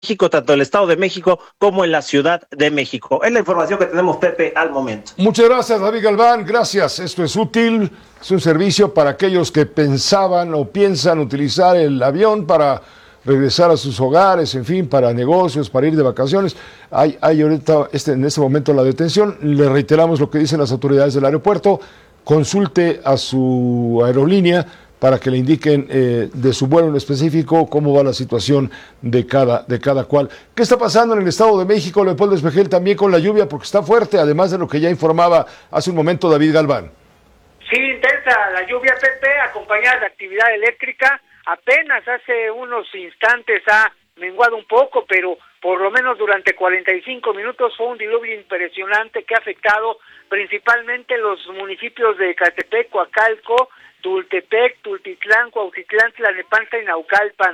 México, tanto en el Estado de México como en la Ciudad de México. Es la información que tenemos, Pepe, al momento. Muchas gracias, David Galván, gracias. Esto es útil, es un servicio para aquellos que pensaban o piensan utilizar el avión para regresar a sus hogares, en fin, para negocios, para ir de vacaciones. Hay ahorita, en este momento, la detención. Le reiteramos lo que dicen las autoridades del aeropuerto. Consulte a su aerolínea para que le indiquen de su vuelo en específico cómo va la situación de cada cual. ¿Qué está pasando en el Estado de México, Leopoldo Espejel, también con la lluvia? Porque está fuerte, además de lo que ya informaba hace un momento David Galván. Sí, intensa la lluvia, Pepe, acompañada de actividad eléctrica. Apenas hace unos instantes ha menguado un poco, pero por lo menos durante 45 minutos fue un diluvio impresionante que ha afectado principalmente los municipios de Ecatepec, Coacalco, Tultepec, Tultitlán, Cuautitlán, Tlalnepantla y Naucalpan.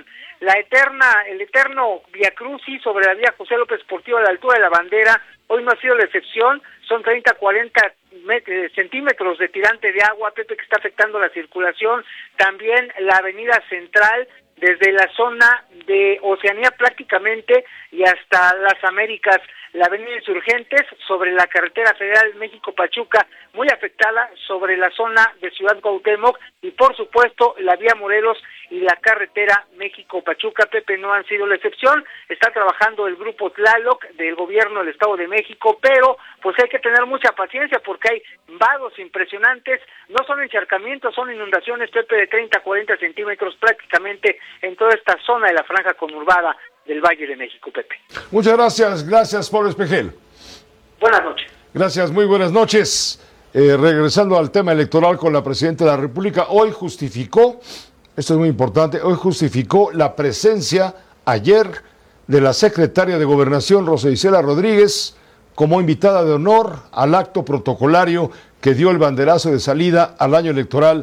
El eterno viacrucis sobre la vía José López Portillo a la altura de la bandera, hoy no ha sido la excepción, son 30-40 centímetros de tirante de agua, Pepe, que está afectando la circulación. También la avenida central, desde la zona de Oceanía prácticamente y hasta las Américas, la avenida Insurgentes sobre la carretera federal México-Pachuca, muy afectada sobre la zona de Ciudad Cuauhtémoc, y por supuesto la vía Morelos y la carretera México-Pachuca, Pepe, no han sido la excepción. Está trabajando el grupo Tlaloc del gobierno del Estado de México, pero pues hay que tener mucha paciencia porque hay vados impresionantes, no son encharcamientos, son inundaciones, Pepe, de 30-40 centímetros prácticamente en toda esta zona de la franja conurbada del Valle de México, Pepe. Muchas gracias, Pablo Espejel. Buenas noches. Gracias, muy buenas noches. Regresando al tema electoral con la Presidenta de la República, hoy justificó, esto es muy importante, hoy justificó la presencia ayer de la Secretaria de Gobernación, Rosa Isela Rodríguez, como invitada de honor al acto protocolario que dio el banderazo de salida al año electoral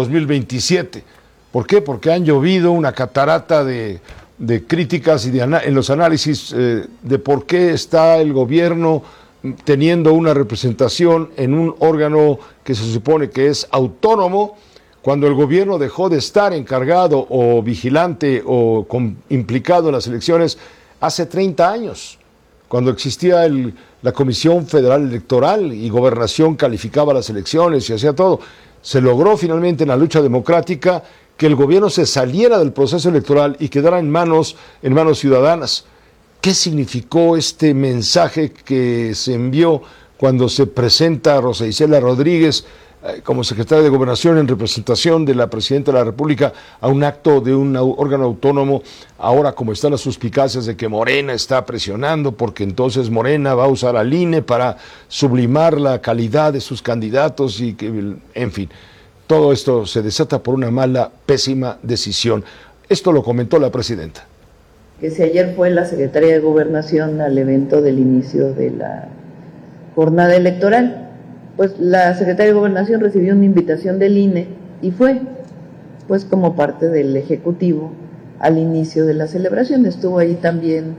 2027. ¿Por qué? Porque han llovido una catarata de críticas y en los análisis de por qué está el gobierno teniendo una representación en un órgano que se supone que es autónomo, cuando el gobierno dejó de estar encargado o vigilante o implicado en las elecciones hace 30 años, cuando existía la Comisión Federal Electoral y Gobernación calificaba las elecciones y hacía todo. Se logró finalmente en la lucha democrática que el gobierno se saliera del proceso electoral y quedara en manos ciudadanas. ¿Qué significó este mensaje que se envió cuando se presenta a Rosa Isela Rodríguez como secretaria de Gobernación en representación de la Presidenta de la República a un acto de un órgano autónomo? Ahora, como están las suspicacias de que Morena está presionando porque entonces Morena va a usar al INE para sublimar la calidad de sus candidatos y que, en fin, todo esto se desata por una mala, pésima decisión. Esto lo comentó la Presidenta. Que si ayer fue la Secretaría de Gobernación al evento del inicio de la jornada electoral, pues la Secretaría de Gobernación recibió una invitación del INE y fue, pues como parte del Ejecutivo al inicio de la celebración. Estuvo ahí también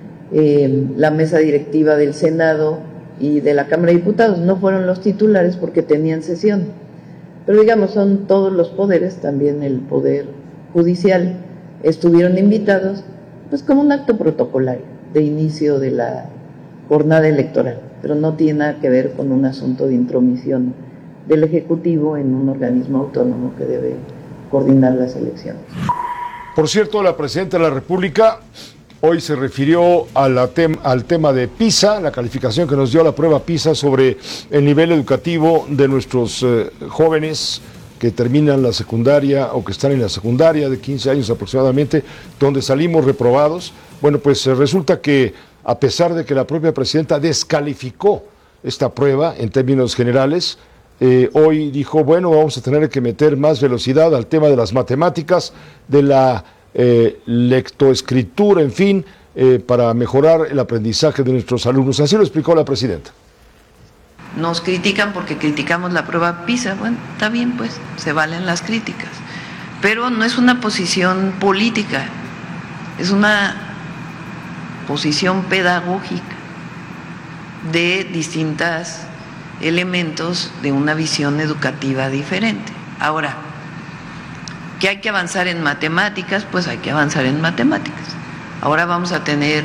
la mesa directiva del Senado y de la Cámara de Diputados. No fueron los titulares porque tenían sesión, pero digamos son todos los poderes, también el Poder Judicial, estuvieron invitados, pues como un acto protocolario de inicio de la jornada electoral, pero no tiene nada que ver con un asunto de intromisión del Ejecutivo en un organismo autónomo que debe coordinar las elecciones. Por cierto, la Presidenta de la República hoy se refirió al tema de PISA, la calificación que nos dio la prueba PISA sobre el nivel educativo de nuestros jóvenes que terminan la secundaria o que están en la secundaria de 15 años aproximadamente, donde salimos reprobados. Bueno, pues resulta que a pesar de que la propia Presidenta descalificó esta prueba en términos generales, hoy dijo, bueno, vamos a tener que meter más velocidad al tema de las matemáticas, de la lectoescritura, en fin, para mejorar el aprendizaje de nuestros alumnos. Así lo explicó la Presidenta. Nos critican porque criticamos la prueba PISA. Bueno, está bien, pues, se valen las críticas. Pero no es una posición política, es una posición pedagógica de distintos elementos de una visión educativa diferente. Ahora, ¿que hay que avanzar en matemáticas? Pues hay que avanzar en matemáticas. Ahora vamos a tener